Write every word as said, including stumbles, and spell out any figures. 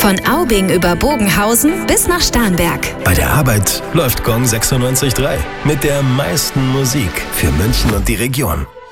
Von Aubing über Bogenhausen bis nach Starnberg. Bei der Arbeit läuft Gong sechsundneunzig Komma drei mit der meisten Musik für München und die Region.